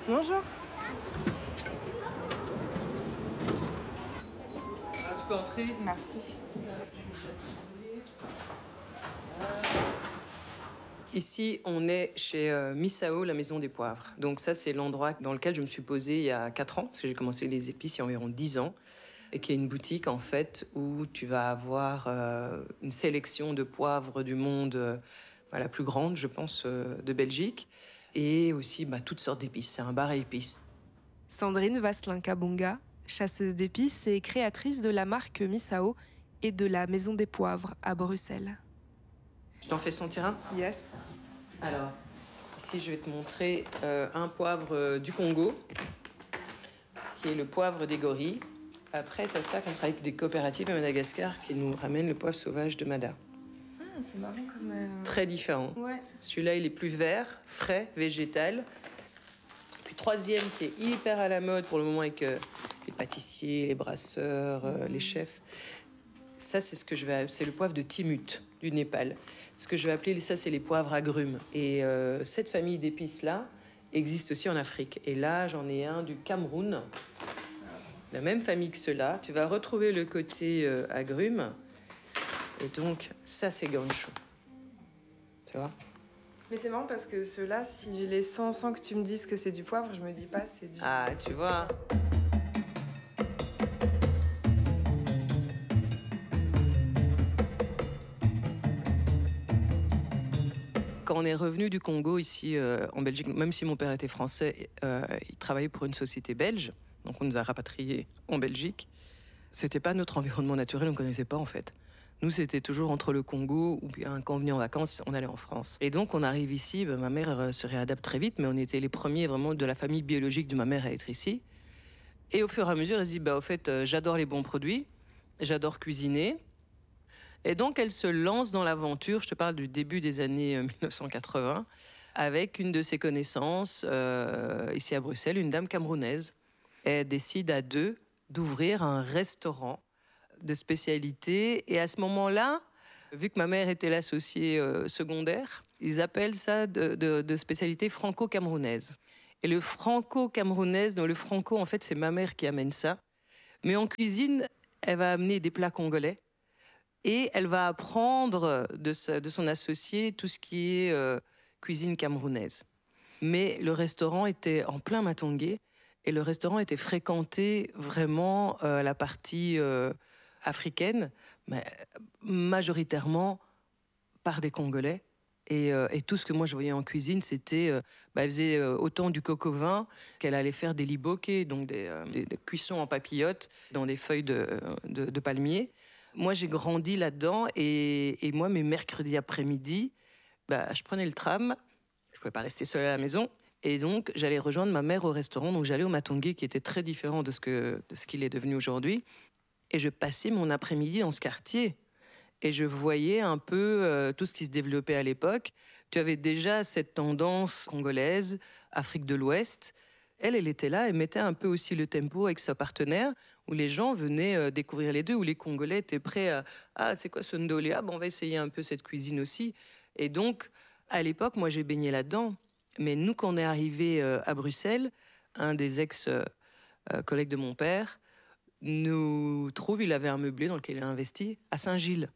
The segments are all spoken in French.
Bonjour. Tu peux entrer. Merci. Ici, on est chez Misao, la maison des poivres. Donc ça, c'est l'endroit dans lequel je me suis posée il y a 4 ans, parce que j'ai commencé les épices il y a environ 10 ans, et qui est une boutique, en fait, où tu vas avoir une sélection de poivres du monde, la plus grande, je pense, de Belgique, et aussi toutes sortes d'épices. C'est un bar à épices. Sandrine Vasselin-Kabonga, chasseuse d'épices et créatrice de la marque Misao et de la Maison des Poivres à Bruxelles. Je t'en fais sentir un? Yes. Alors, ici, je vais te montrer un poivre du Congo, qui est le poivre des gorilles. Après, tu as ça qu'on travaille avec des coopératives à Madagascar qui nous ramènent le poivre sauvage de Mada. Ah, c'est marrant comme... Très différent. Ouais. Celui-là, il est plus vert, frais, végétal. Puis troisième, qui est hyper à la mode pour le moment avec les pâtissiers, les brasseurs, les chefs. Ça, c'est le poivre de Timut, du Népal. Ce que je vais appeler, ça, c'est les poivres agrumes. Et cette famille d'épices-là existe aussi en Afrique. Et là, j'en ai un du Cameroun, la même famille que ceux-là. Tu vas retrouver le côté agrumes. Et donc, ça, c'est gancho. Tu vois? Mais c'est marrant parce que ceux-là, si je les sens sans que tu me dises que c'est du poivre, je me dis pas c'est du... Ah, tu vois. Quand on est revenu du Congo ici en Belgique, même si mon père était français, il travaillait pour une société belge, donc on nous a rapatriés en Belgique. C'était pas notre environnement naturel, on ne connaissait pas en fait. Nous, c'était toujours entre le Congo ou bien quand on venait en vacances, on allait en France. Et donc, on arrive ici, ma mère se réadapte très vite, mais on était les premiers vraiment de la famille biologique de ma mère à être ici. Et au fur et à mesure, elle se dit, au fait, j'adore les bons produits, j'adore cuisiner. Et donc, elle se lance dans l'aventure, je te parle du début des années 1980, avec une de ses connaissances, ici à Bruxelles, une dame camerounaise. Elle décide à deux d'ouvrir un restaurant de spécialité. Et à ce moment-là, vu que ma mère était l'associée secondaire, ils appellent ça de spécialité franco-camerounaise. Et le franco-camerounaise, dans le franco, en fait, c'est ma mère qui amène ça. Mais en cuisine, elle va amener des plats congolais. Et elle va apprendre de son associé tout ce qui est cuisine camerounaise. Mais le restaurant était en plein Matongé et le restaurant était fréquenté vraiment la partie africaine, mais majoritairement par des Congolais. Et tout ce que moi je voyais en cuisine, c'était, elle faisait autant du coq au vin qu'elle allait faire des liboquets, donc des cuissons en papillotes dans des feuilles de palmier. Moi, j'ai grandi là-dedans et moi, mes mercredis après-midi, je prenais le tram, je pouvais pas rester seule à la maison, et donc j'allais rejoindre ma mère au restaurant. Donc j'allais au Matongé, qui était très différent de ce qu'il est devenu aujourd'hui, et je passais mon après-midi dans ce quartier. Et je voyais un peu tout ce qui se développait à l'époque. Tu avais déjà cette tendance congolaise, Afrique de l'Ouest. Elle était là, elle mettait un peu aussi le tempo avec sa partenaire, où les gens venaient découvrir les deux, où les Congolais étaient prêts à « Ah, c'est quoi ce ndolé? Ah, on va essayer un peu cette cuisine aussi. » Et donc, à l'époque, moi, j'ai baigné là-dedans. Mais nous, quand on est arrivé à Bruxelles, un des ex-collègues de mon père nous trouve, il avait un meublé dans lequel il a investi, à Saint-Gilles.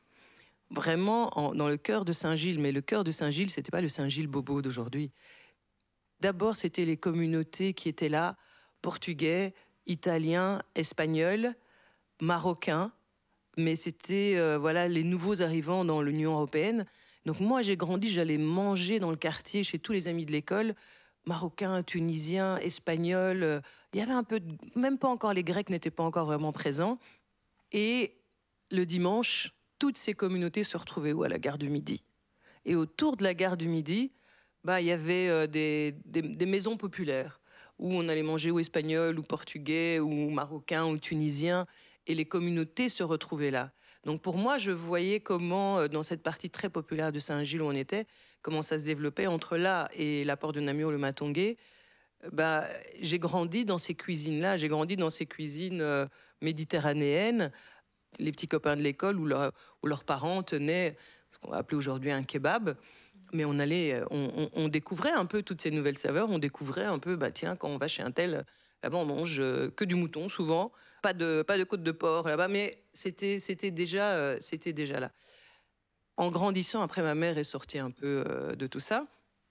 Vraiment dans le cœur de Saint-Gilles. Mais le cœur de Saint-Gilles, c'était pas le Saint-Gilles bobo d'aujourd'hui. D'abord, c'était les communautés qui étaient là, portugais, italiens, espagnols, marocains, mais c'était les nouveaux arrivants dans l'Union européenne. Donc moi, j'ai grandi, j'allais manger dans le quartier chez tous les amis de l'école, marocains, tunisiens, espagnols. Il y avait un peu, même pas encore, les Grecs n'étaient pas encore vraiment présents. Et le dimanche, toutes ces communautés se retrouvaient où? À la gare du Midi. Et autour de la gare du Midi, il y avait des maisons populaires où on allait manger ou espagnol, ou portugais, ou marocain, ou tunisien, et les communautés se retrouvaient là. Donc pour moi, je voyais comment, dans cette partie très populaire de Saint-Gilles où on était, comment ça se développait entre là et la porte de Namur, le Matongé. J'ai grandi dans ces cuisines-là, j'ai grandi dans ces cuisines méditerranéennes, les petits copains de l'école où leurs parents tenaient ce qu'on va appeler aujourd'hui un kebab. Mais on découvrait un peu toutes ces nouvelles saveurs. On découvrait un peu, tiens, quand on va chez un tel, là-bas, on mange que du mouton, souvent. Pas de côte de porc, là-bas. Mais c'était déjà là. En grandissant, après, ma mère est sortie un peu de tout ça.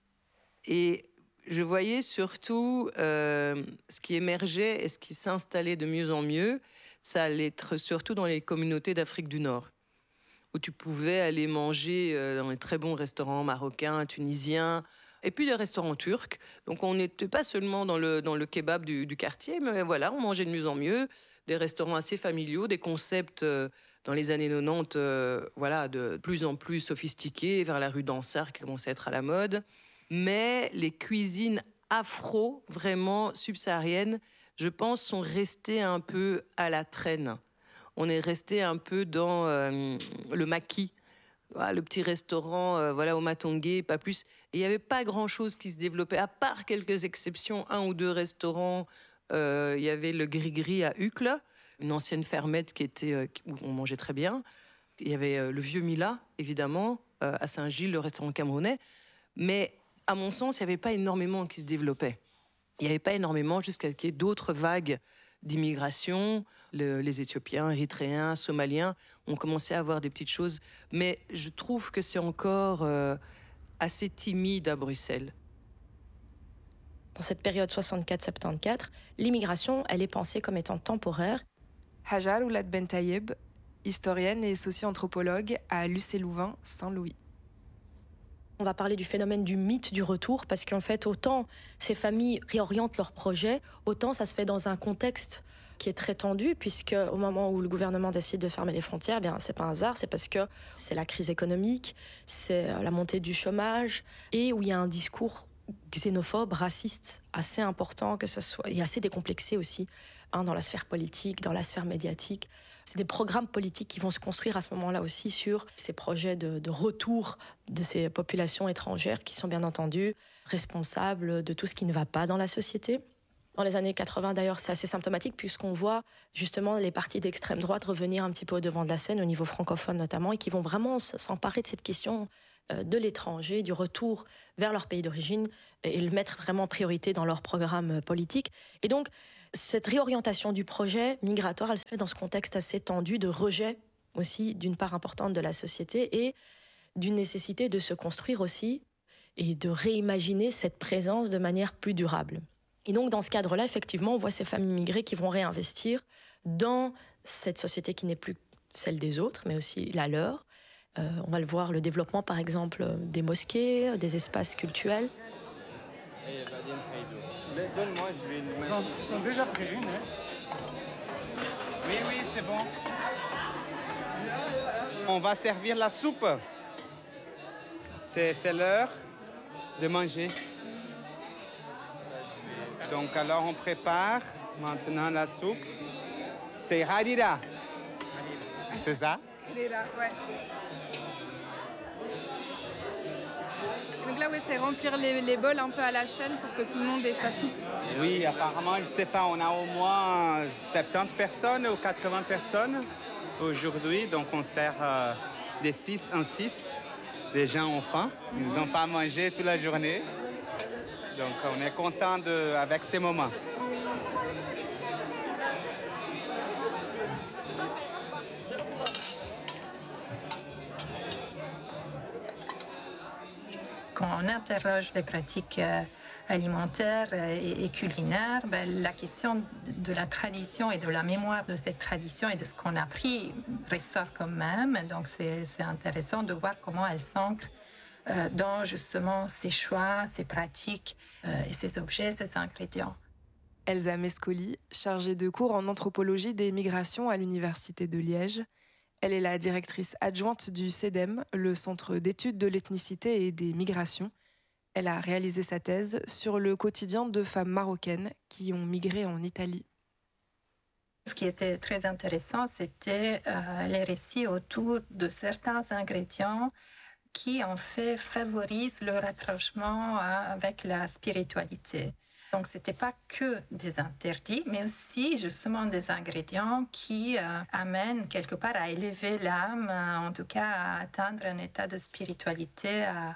Et je voyais surtout ce qui émergeait et ce qui s'installait de mieux en mieux. Ça allait être surtout dans les communautés d'Afrique du Nord, où tu pouvais aller manger dans les très bons restaurants marocains, tunisiens, et puis des restaurants turcs. Donc on n'était pas seulement dans le kebab du quartier, mais voilà, on mangeait de mieux en mieux. Des restaurants assez familiaux, des concepts dans les années 90, voilà, de plus en plus sophistiqués, vers la rue d'Ansart qui commençait à être à la mode. Mais les cuisines afro, vraiment subsahariennes, je pense, sont restées un peu à la traîne. On est resté un peu dans le maquis, voilà, le petit restaurant voilà, au Matongué, pas plus. Et il n'y avait pas grand-chose qui se développait, à part quelques exceptions, 1 ou 2 restaurants. Il y avait le Gris-Gris à Uccle, une ancienne fermette où on mangeait très bien. Il y avait le Vieux Mila, évidemment, à Saint-Gilles, le restaurant camerounais. Mais à mon sens, il n'y avait pas énormément qui se développait. Il n'y avait pas énormément jusqu'à qu'il y ait d'autres vagues d'immigration. Les Éthiopiens, Érythréens, Somaliens ont commencé à avoir des petites choses. Mais je trouve que c'est encore assez timide à Bruxelles. Dans cette période 64-74, l'immigration, elle est pensée comme étant temporaire. Hajar Oulad Bentayeb, historienne et socio-anthropologue à Lucé-Louvain, Saint-Louis. On va parler du phénomène du mythe du retour, parce qu'en fait, autant ces familles réorientent leurs projets, autant ça se fait dans un contexte qui est très tendu, puisque au moment où le gouvernement décide de fermer les frontières, bien c'est pas un hasard, c'est parce que c'est la crise économique, c'est la montée du chômage, et où il y a un discours xénophobe, raciste, assez important, et assez décomplexé aussi, dans la sphère politique, dans la sphère médiatique. C'est des programmes politiques qui vont se construire à ce moment-là aussi sur ces projets de retour de ces populations étrangères qui sont bien entendu responsables de tout ce qui ne va pas dans la société. Dans les années 80, d'ailleurs, c'est assez symptomatique puisqu'on voit justement les partis d'extrême droite revenir un petit peu au devant de la scène, au niveau francophone notamment, et qui vont vraiment s'emparer de cette question de l'étranger, du retour vers leur pays d'origine, et le mettre vraiment en priorité dans leur programme politique. Et donc, cette réorientation du projet migratoire, elle se fait dans ce contexte assez tendu de rejet aussi d'une part importante de la société et d'une nécessité de se construire aussi et de réimaginer cette présence de manière plus durable. Et donc, dans ce cadre-là, effectivement, on voit ces familles migrées qui vont réinvestir dans cette société qui n'est plus celle des autres, mais aussi la leur. On va le voir, le développement, par exemple, des mosquées, des espaces cultuels. Donne-moi, je vais... Ils sont déjà pris une, hein. Oui, c'est bon. On va servir la soupe. C'est l'heure de manger. Donc alors on prépare maintenant la soupe. C'est harira. C'est ça? Harira, ouais. Donc là, ouais, c'est remplir les bols un peu à la chaîne pour que tout le monde ait sa soupe. Oui, apparemment, je sais pas, on a au moins 70 personnes ou 80 personnes aujourd'hui. Donc on sert des 6 en 6. Les gens ont faim. Ils n'ont pas mangé toute la journée. Donc on est content avec ces moments. Quand on interroge les pratiques alimentaires et culinaires, la question de la tradition et de la mémoire de cette tradition et de ce qu'on a appris ressort quand même. Donc c'est intéressant de voir comment elle s'ancre dans justement ces choix, ces pratiques et ces objets, ces ingrédients. Elsa Mescoli, chargée de cours en anthropologie des migrations à l'Université de Liège. Elle est la directrice adjointe du CEDEM, le Centre d'études de l'ethnicité et des migrations. Elle a réalisé sa thèse sur le quotidien de femmes marocaines qui ont migré en Italie. Ce qui était très intéressant, c'était les récits autour de certains ingrédients qui, en fait, favorisent le rapprochement avec la spiritualité. Donc, ce n'était pas que des interdits, mais aussi justement des ingrédients qui amènent quelque part à élever l'âme, en tout cas à atteindre un état de spiritualité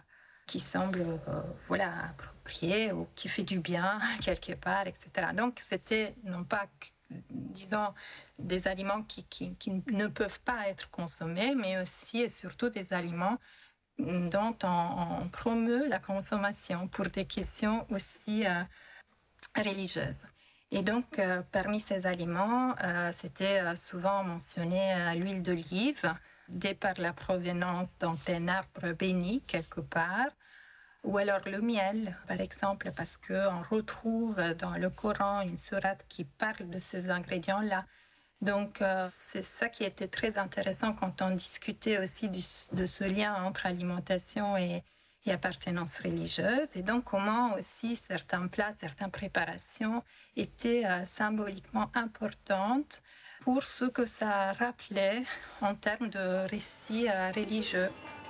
qui semble approprié ou qui fait du bien quelque part, etc. Donc c'était non pas, disons, des aliments qui ne peuvent pas être consommés, mais aussi et surtout des aliments dont on promeut la consommation pour des questions aussi religieuses. Et donc, parmi ces aliments, c'était souvent mentionné l'huile d'olive, de par la provenance d'un arbre béni quelque part, ou alors le miel, par exemple, parce qu'on retrouve dans le Coran une sourate qui parle de ces ingrédients-là. Donc, c'est ça qui était très intéressant quand on discutait aussi de ce lien entre alimentation et appartenance religieuse. Et donc, comment aussi certains plats, certaines préparations étaient symboliquement importantes pour ce que ça rappelait en termes de récits religieux.